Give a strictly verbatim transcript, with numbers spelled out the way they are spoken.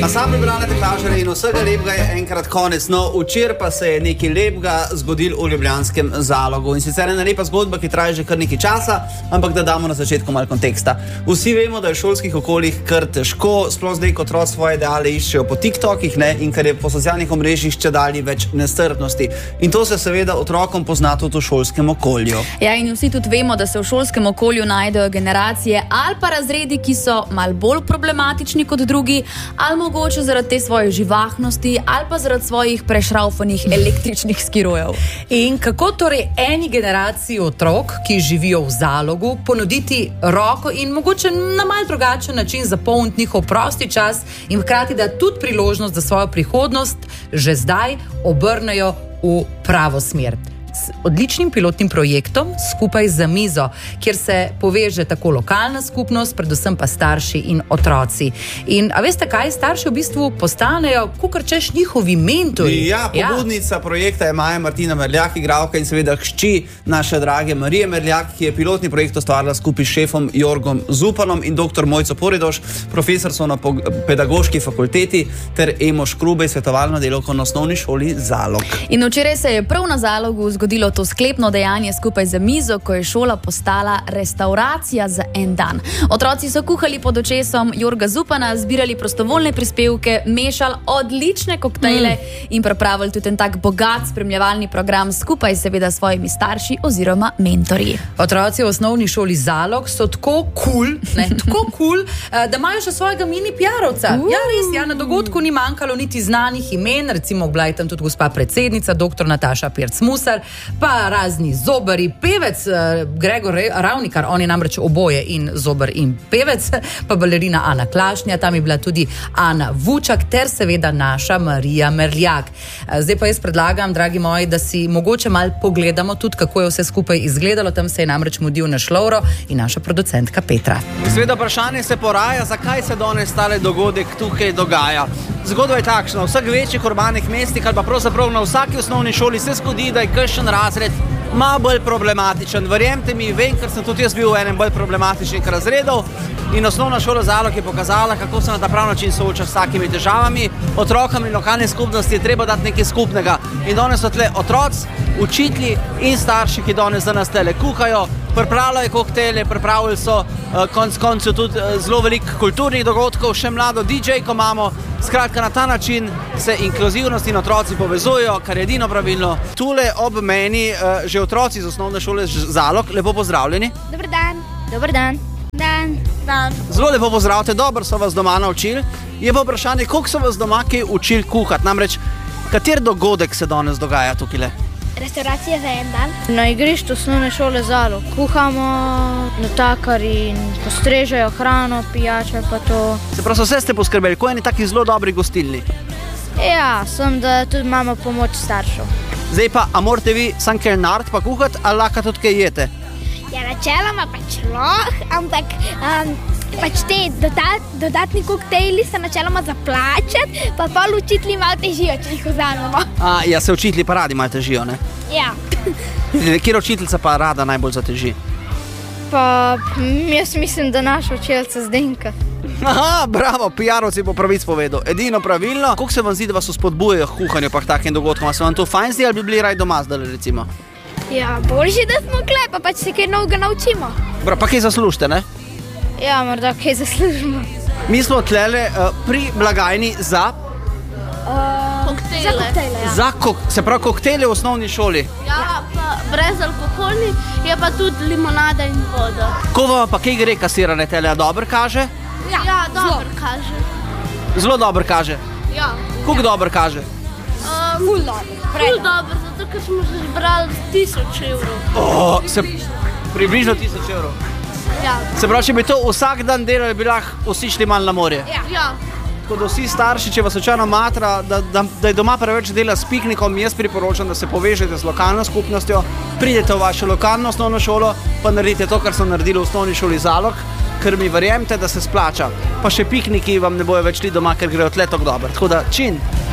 A sam pribrane teklažere in vsega lepega je enkrat konec. No, včeraj pa se je nekaj lepega zgodil v ljubljanskem Zalogu. In sicer ena lepa zgodba, ki traja že kar nekaj časa, ampak da damo na začetku malo konteksta. Vsi vemo, da je v šolskih okoljih kar težko, sploh zdaj, ko otroci svoje ideale iščejo po TikTokih, ne, in ker je po socialnih omrežjih čedalje več nestrpnosti. In to se seveda otrokom pozna tudi v šolskem okolju. Ja, in vsi tudi vemo, da se v šolskem okolju najdejo generacije ali pa razredi, ki so malo bolj problematični kot drugi, ali mogoče zaradi te svoje živahnosti, ali pa zaradi svojih prešraufanih električnih skirojev. In kako torej eni generaciji otrok, ki živijo v Zalogu, ponuditi roko in mogoče na malo drugačen način zapolniti njihov prosti čas in hkrati da tudi priložnost za svojo prihodnost že zdaj obrnejo v pravo smer. S odličnim pilotnim projektom skupaj za mizo, kjer se poveže tako lokalna skupnost, predvsem pa starši in otroci. In a veste kaj, starši v bistvu postanejo kakor češ njihovi mentori. Ja, pobudnica ja. projekta je Maja Martina Merljak, igralka in seveda hči naše drage Marije Merljak, ki je pilotni projekt ustvarila skupaj s šefom Jorgom Zupanom in doktor Mojco Poridoš, profesor so na pedagoški fakulteti, ter Emo Škrubej, svetovalno delavko na osnovni šoli Zalog. In včeraj se je prav na Zalogu zgodilo to sklepno dejanje skupaj za mizo, ko je šola postala restauracija za en dan. Otroci so kuhali pod očesom Jorga Zupana, zbirali prostovoljne prispevke, mešali odlične koktejle mm. in pripravili tudi en tak bogat spremljevalni program skupaj seveda s svojimi starši oziroma mentorji. Otroci v osnovni šoli Zalog so tako cool, ne, tako cool, da imajo še svojega mini piarovca. Uh. Ja, res, ja, na dogodku ni manjkalo niti znanih imen, recimo bila je tam tudi gospa predsednica, doktor Nataša Pirc-Musar, pa razni zobari, pevec Gregor Ravnikar, on je namreč oboje in zobar in pevec, pa balerina Ana Klašnja, tam je bila tudi Ana Vučak, ter seveda naša Marija Merljak. Zdaj pa jaz predlagam, dragi moji, da si mogoče malo pogledamo tudi, kako je vse skupaj izgledalo, tam se je namreč mudil naš Lovro in naša producentka Petra. Seveda vprašanje se poraja, zakaj se danes tale dogodek tukaj dogaja. Zgodba je takšna, v vseh večjih urbanih mestih ali pa pravzaprav na vsaki osnovni šoli se zgodi, da je kakšen razred malo bolj problematičen. Verjemite mi, vem, ker sem tudi jaz bil v enem bolj problematičnih razredov in osnovna šola Zalog je pokazala, kako se na ta prav način sooča s takimi težavami. Otrokom in lokalne skupnosti je treba dati nekaj skupnega. In danes so tle otroci, učitelji in starši, ki danes za nas tele kuhajo, pripravljajo koktejle, pripravili so uh, konc koncev tudi uh, zelo veliko kulturnih dogodkov, še mlado didžejko imamo. Skratka, na ta način se inkluzivnost in otroci povezujejo, kar je edino pravilno. Tule ob meni uh, že otroci iz osnovne šole Zalog, lepo pozdravljeni. Dobar dan. Dobar dan. Dan. Dan. Zelo lepo pozdravite, dobro so vas doma naučili. Je pa vprašanje, koliko so vas doma kaj učili kuhati? Namreč, kater dogodek se danes dogaja tukaj? Restauracija za en dan. Na igrišču osnovne šole Zalog kuhamo, natakari in postrežejo hrano, pijače pa to. Se pravi, vse ste poskrbeli, ko eni taki zelo dobri gostilni? Ja, sem, da tudi imamo pomoč staršev. Zdaj pa, a morate vi sam kaj narediti pa kuhati, ali lahko tudi kaj jete? Ja, načeloma pač lahko, ampak um, pač te dodat, dodatni koktejli so načeloma za plačati, pa pol učitelji malo težijo, če jih vzamemo. A, ja, se učitelji pa radi malo težijo, ne? Ja. Kjer učiteljica pa rada najbolj zateži? Pa jaz mislim, da naša učiteljica Zdenka. Aha, bravo, piarovci bo pravic povedal. Edino pravilno. Koliko se vam zdi, da vas spodbujajo k kuhanju pa k takim dogodkom? Se vam to fajn zdi, ali bi bili raj doma zdaj, recimo? Ja, boljši, da smo klej, pa pač se kaj novega naučimo. Bra, pa kaj zaslužite, ne? Ja, morda kaj zaslužimo. Mi smo tlele uh, pri blagajni za... Uh, koktejle. Za koktejle, ja. Za kok se pravi koktejle v osnovni šoli? Ja, pa brez alkoholni, je pa tudi limonada in voda. Ko vam pa kaj gre kasirane tele, dobro kaže? Ja, ja dobro kaže. Zelo dobro kaže? Ja. Koliko dobro kaže? Um, ful dobro. Ful dobro, zato ker smo že zbrali tisoč evrov. Oh, se približno tisoč evrov. Ja. Se pravi, če bi to vsak dan delali, bi lahko vsi šli malo na morje. Ja. Ja. Tako da vsi starši, če vas slučajno matra, da, da, da je doma preveč dela s piknikom, jaz priporočam, da se povežete z lokalno skupnostjo, pridete v vašo lokalno osnovno šolo, pa naredite to, kar so naredili v osnovni šoli Zalog, ker mi verjemite, da se splača. Pa še pikniki vam ne bojo več šli doma, ker grejo tle tako dobro. Tako da čin.